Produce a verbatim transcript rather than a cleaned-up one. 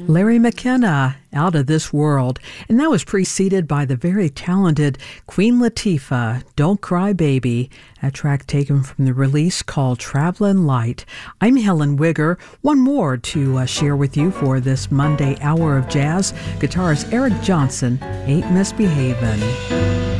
Larry McKenna, Out of This World, and that was preceded by the very talented Queen Latifah, Don't Cry Baby, a track taken from the release called Travelin' Light. I'm Helen Wigger. One more to uh, share with you for this Monday hour of jazz. Guitarist Eric Johnson, Ain't Misbehavin'.